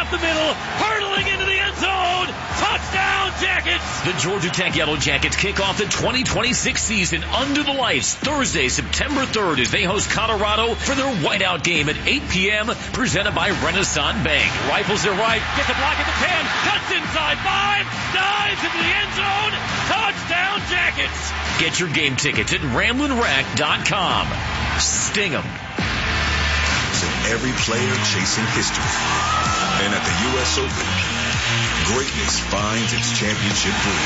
up the middle, hurtling into the end zone. Touchdown, Jackets! The Georgia Tech Yellow Jackets kick off the 2026 season under the lights Thursday, September 3rd as they host Colorado for their whiteout game at 8 p.m. presented by Renaissance Bank. Rifles their right, Gets a block at the 10, cuts inside 5, dives into the end zone. Touchdown, Jackets! Get your game tickets at RamblinRack.com. Sting 'em. Every player chasing history. And at the U.S. Open, greatness finds its championship ring.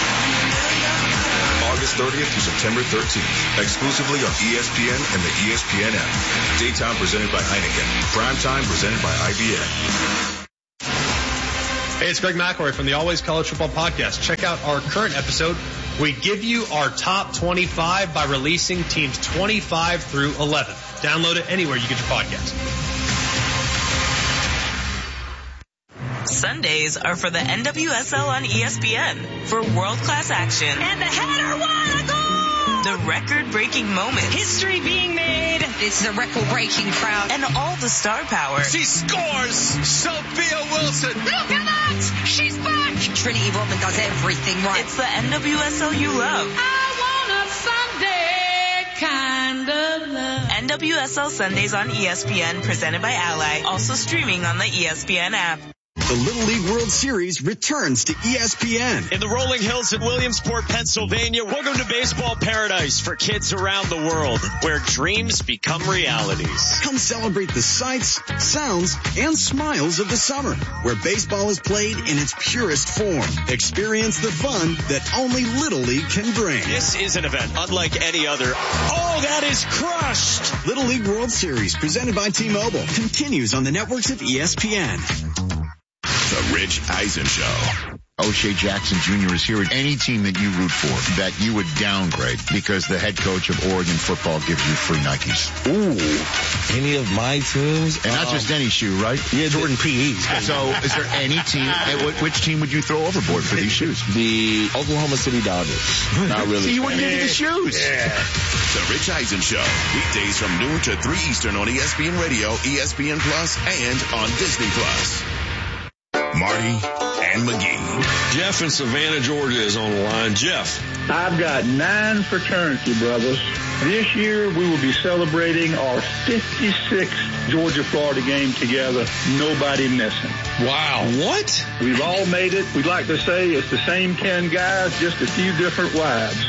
August 30th to September 13th, exclusively on ESPN and the ESPN app. Daytime presented by Heineken. Primetime presented by IBM. Hey, it's Greg McElroy from the Always College Football Podcast. Check out our current episode. We give you our top 25 by releasing teams 25 through 11. Download it anywhere you get your podcast. Sundays are for the NWSL on ESPN for world-class action. And the header, what a goal! The record-breaking moments. History being made. This is a record-breaking crowd. And all the star power. She scores! Sophia Wilson! Look at that! She's back! Trinity Rodman does everything right. It's the NWSL you love. I want a Sunday kind of love. NWSL Sundays on ESPN, presented by Ally. Also streaming on the ESPN app. The Little League World Series returns to ESPN. In the rolling hills in Williamsport, Pennsylvania, welcome to baseball paradise for kids around the world, where dreams become realities. Come celebrate the sights, sounds, and smiles of the summer, where baseball is played in its purest form. Experience the fun that only Little League can bring. This is an event unlike any other. Oh, that is crushed! Little League World Series, presented by T-Mobile, continues on the networks of ESPN. The Rich Eisen Show. O'Shea Jackson Jr. is here. Any team that you root for that you would downgrade because the head coach of Oregon football gives you free Nikes. Ooh, any of my teams? And not just any shoe, right? Yeah, Jordan PEs. So is there any team, which team would you throw overboard for these shoes? The Oklahoma City Dodgers. Not really. So you wouldn't get the shoes. Yeah. The Rich Eisen Show. Weekdays from noon to 3 Eastern on ESPN Radio, ESPN Plus, and on Disney Plus. Marty and McGee. Jeff in Savannah, Georgia is on the line. Jeff. I've got 9 fraternity brothers. This year we will be celebrating our 56th Georgia-Florida game together. Nobody missing. Wow. What? We've all made it. We'd like to say it's the same 10 guys, just a few different wives.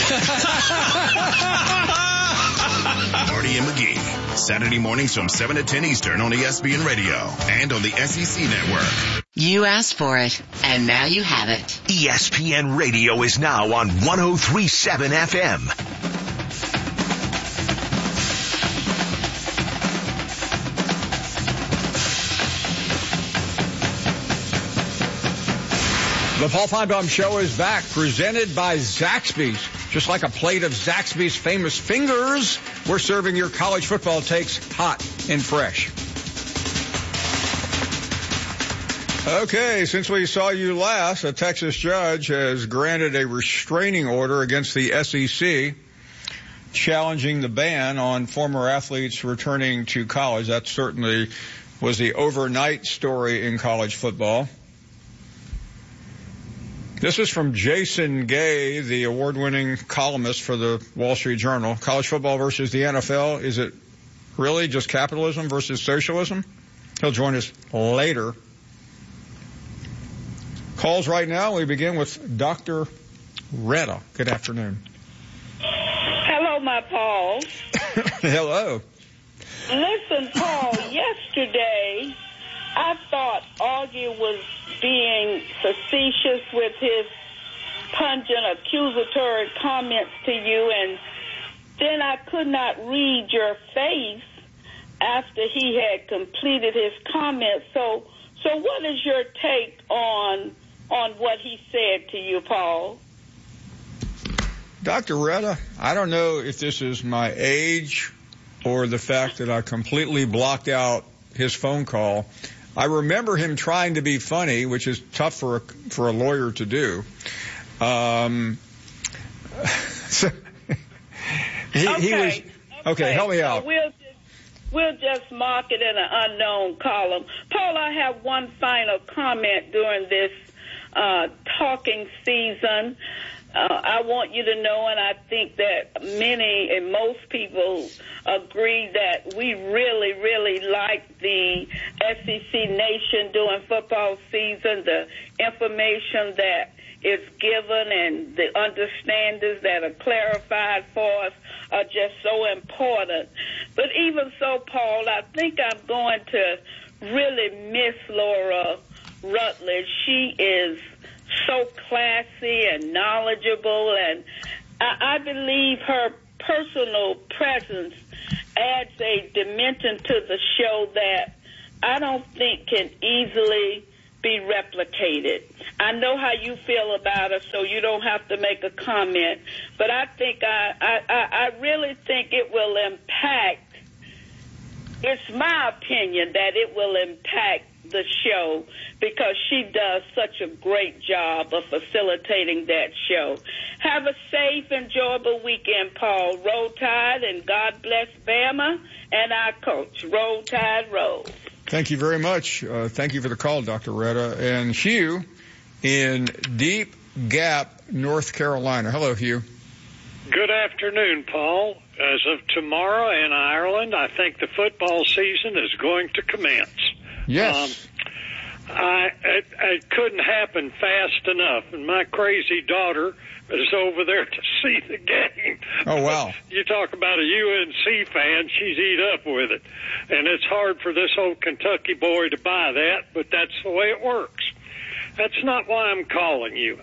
Marty and McGee. Saturday mornings from 7 to 10 Eastern on ESPN Radio and on the SEC Network. You asked for it, and now you have it. ESPN Radio is now on 103.7 FM. The Paul Finebaum Show is back, presented by Zaxby's. Just like a plate of Zaxby's famous fingers, we're serving your college football takes hot and fresh. Okay, since we saw you last, a Texas judge has granted a restraining order against the SEC, challenging the ban on former athletes returning to college. That certainly was the overnight story in college football. This is from Jason Gay, the award-winning columnist for the Wall Street Journal. College football versus the NFL, is it really just capitalism versus socialism? He'll join us later. Calls right now. We begin with Dr. Retta. Good afternoon. Hello, my Paul. Hello. Listen, Paul, yesterday I thought Augie was being facetious with his pungent accusatory comments to you, and then I could not read your face after he had completed his comments. So what is your take on what he said to you, Paul? Dr. Retta, I don't know if this is my age or the fact that I completely blocked out his phone call. I remember him trying to be funny, which is tough for a lawyer to do. He was okay. Help me out. we'll just mark it in an unknown column. Paul, I have one final comment during this talking season. I want you to know, and I think that many and most people agree that we really, really like the SEC Nation during football season, the information that is given and the understandings that are clarified for us are just so important. But even so, Paul, I think I'm going to really miss Laura Rutledge. She is so classy and knowledgeable, and I believe her personal presence adds a dimension to the show that I don't think can easily be replicated. I know how you feel about her, so you don't have to make a comment, but I think I really think it will impact, it's my opinion that it will impact the show because she does such a great job of facilitating that show. Have a safe, enjoyable weekend, Paul. Roll Tide, and God bless Bama and our coach. Roll Tide, roll. Thank you very much. Thank you for the call, Dr. Retta. And Hugh in Deep Gap, North Carolina. Hello, Hugh. Good afternoon, Paul. As of tomorrow in Ireland, I think the football season is going to commence. Yes. It couldn't happen fast enough, and my crazy daughter is over there to see the game. Oh, wow. You talk about a UNC fan, she's eat up with it. And it's hard for this old Kentucky boy to buy that, but that's the way it works. That's not why I'm calling you.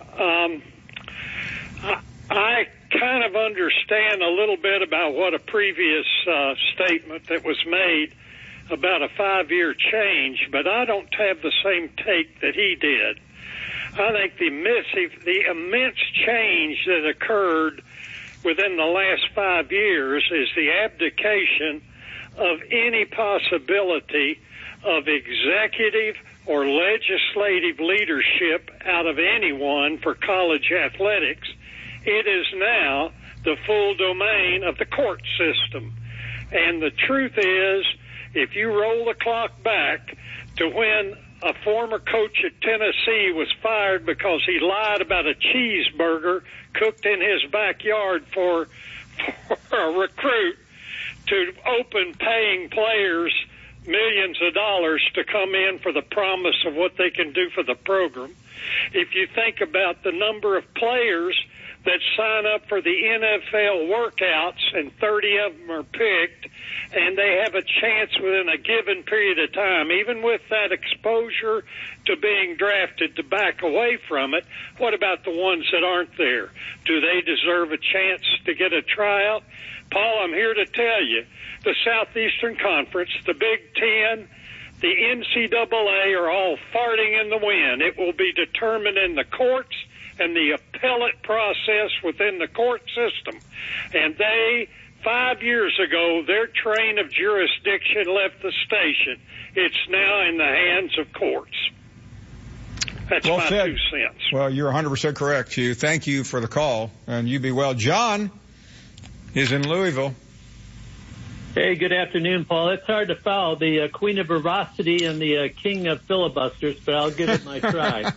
I kind of understand a little bit about what a previous statement that was made about a 5-year change, but I don't have the same take that he did. I think the immense change that occurred within the last 5 years is the abdication of any possibility of executive or legislative leadership out of anyone for college athletics. It is now the full domain of the court system. And the truth is, if you roll the clock back to when a former coach at Tennessee was fired because he lied about a cheeseburger cooked in his backyard for a recruit to open paying players millions of dollars to come in for the promise of what they can do for the program. If you think about the number of players that sign up for the NFL workouts, and 30 of them are picked, and they have a chance within a given period of time, even with that exposure to being drafted, to back away from it, what about the ones that aren't there? Do they deserve a chance to get a tryout? Paul, I'm here to tell you, the Southeastern Conference, the Big Ten, the NCAA are all farting in the wind. It will be determined in the courts and the appellate process within the court system. And 5 years ago, their train of jurisdiction left the station. It's now in the hands of courts. That's well my said. 2 cents. Well, you're 100% correct, Hugh. Thank you for the call, and you be well. John is in Louisville. Hey, good afternoon, Paul. It's hard to follow the Queen of Veracity and the King of Filibusters, but I'll give it my try.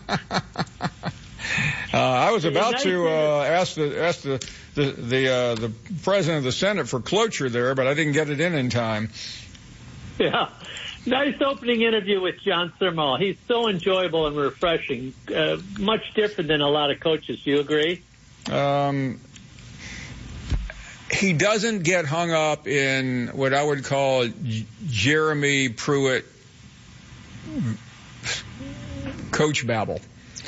I was about to ask the president of the Senate for cloture there, but I didn't get it in time. Yeah. Nice opening interview with John Sermal. He's so enjoyable and refreshing, much different than a lot of coaches. Do you agree? He doesn't get hung up in what I would call Jeremy Pruitt coach babble.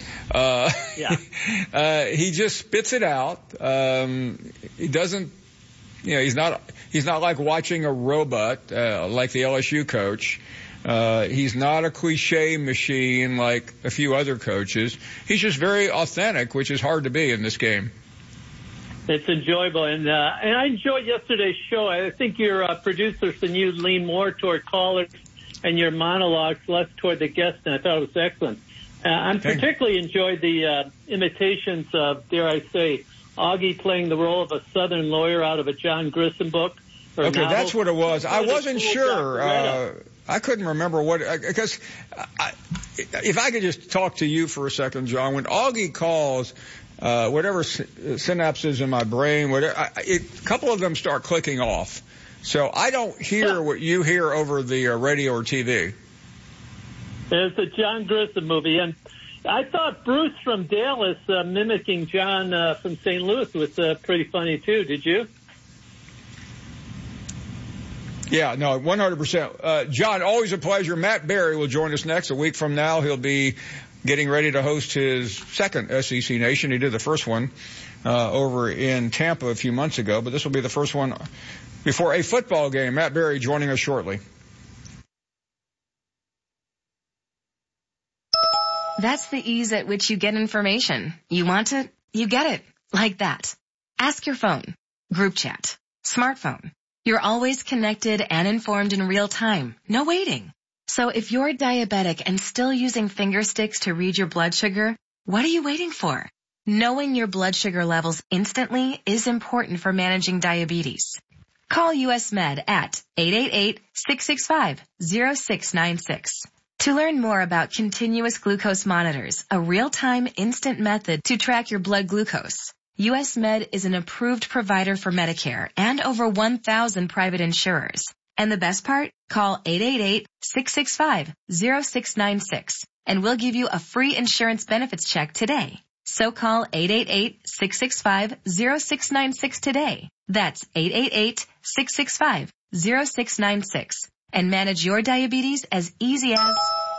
He just spits it out. He doesn't, he's not like watching a robot, like the LSU coach. He's not a cliche machine like a few other coaches. He's just very authentic, which is hard to be in this game. It's enjoyable, and I enjoyed yesterday's show. I think your producers and you lean more toward callers and your monologues less toward the guests, and I thought it was excellent. I particularly enjoyed the imitations of, dare I say, Augie playing the role of a Southern lawyer out of a John Grissom book. Okay, that's what it was. I wasn't sure. I couldn't remember because if I could just talk to you for a second, John, when Augie calls, whatever synapses in my brain, a couple of them start clicking off. So I don't hear what you hear over the radio or TV. It's a John Grissom movie, and I thought Bruce from Dallas mimicking John from St. Louis was pretty funny too. Did you? Yeah, no, 100%. John, always a pleasure. Matt Berry will join us next. A week from now, he'll be getting ready to host his second SEC Nation. He did the first one over in Tampa a few months ago, but this will be the first one before a football game. Matt Berry joining us shortly. That's the ease at which you get information. You want it, you get it. Like that. Ask your phone. Group chat. Smartphone. You're always connected and informed in real time. No waiting. So if you're diabetic and still using finger sticks to read your blood sugar, what are you waiting for? Knowing your blood sugar levels instantly is important for managing diabetes. Call US Med at 888-665-0696. To learn more about continuous glucose monitors, a real-time instant method to track your blood glucose. US Med is an approved provider for Medicare and over 1,000 private insurers. And the best part? Call 888-665-0696 and we'll give you a free insurance benefits check today. So call 888-665-0696 today. That's 888-665-0696 and manage your diabetes as easy as...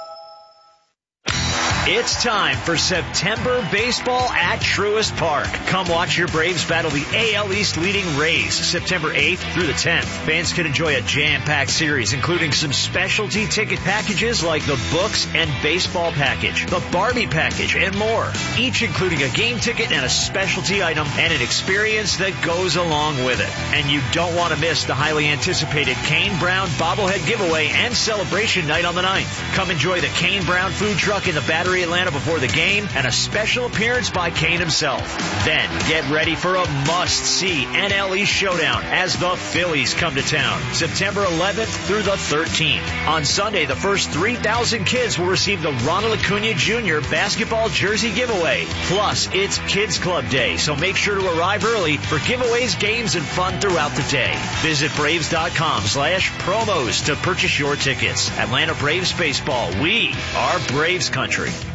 It's time for September baseball at Truist Park. Come watch your Braves battle the AL East leading Rays September 8th through the 10th. Fans can enjoy a jam-packed series, including some specialty ticket packages like the Books and Baseball package, the Barbie package, and more. Each including a game ticket and a specialty item and an experience that goes along with it. And you don't want to miss the highly anticipated Kane Brown bobblehead giveaway and celebration night on the 9th. Come enjoy the Kane Brown food truck in the Battery Atlanta before the game and a special appearance by Kane himself. Then get ready for a must-see NL East showdown as the Phillies come to town September 11th through the 13th. On Sunday, the first 3,000 kids will receive the Ronald Acuna Jr. basketball jersey giveaway. Plus, it's Kids Club Day, so make sure to arrive early for giveaways, games, and fun throughout the day. Visit Braves.com/promos to purchase your tickets. Atlanta Braves baseball. We are Braves country.